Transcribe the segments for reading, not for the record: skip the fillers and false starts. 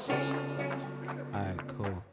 Alright, cool.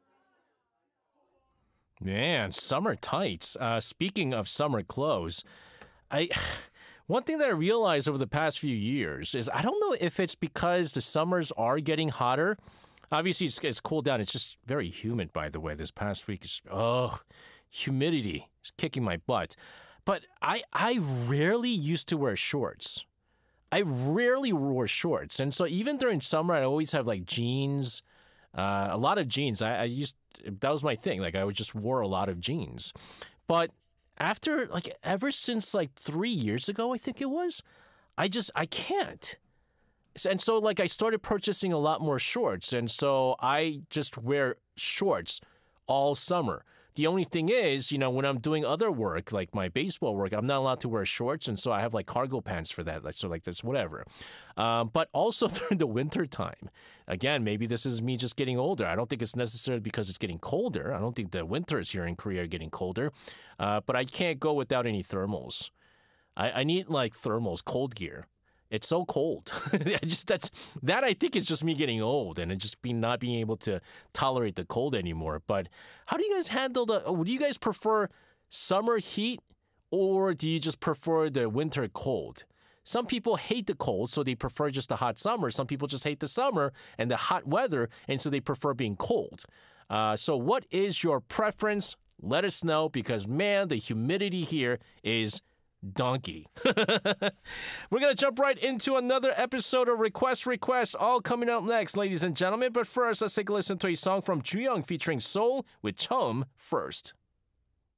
Man, summer tights. Speaking of summer clothes, I one thing that I realized over the past few years is I don't know if it's because the summers are getting hotter. Obviously, it's cooled down. It's just very humid, by the way. This past week is humidity is kicking my butt. But I rarely used to wear shorts. I rarely wore shorts, and so even during summer, I always have like jeans, a lot of jeans. That was my thing. Like I would just wore a lot of jeans, but after like ever since like 3 years ago, I think it was, I can't. And so like I started purchasing a lot more shorts, and so I just wear shorts all summer. The only thing is, when I'm doing other work, like my baseball work, I'm not allowed to wear shorts, and so I have like cargo pants for that. So that's whatever. But also during the winter time, again, maybe this is me just getting older. I don't think it's necessarily because it's getting colder. I don't think the winters here in Korea are getting colder. But I can't go without any thermals. I need like thermals, cold gear. It's so cold. I think it's just me getting old and it just not being able to tolerate the cold anymore. But how do you guys handle do you guys prefer summer heat or do you just prefer the winter cold? Some people hate the cold, so they prefer just the hot summer. Some people just hate the summer and the hot weather, and so they prefer being cold. So what is your preference? Let us know because, man, the humidity here is donkey. We're going to jump right into another episode of Request, all coming up next, ladies and gentlemen. But first, let's take a listen to a song from Jooyoung featuring Soul with Chum First.